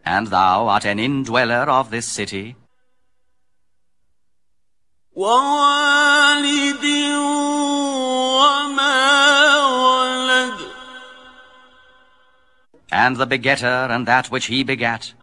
And thou art an indweller of this city. ووالد وما ولد. And the begetter and that which he begat.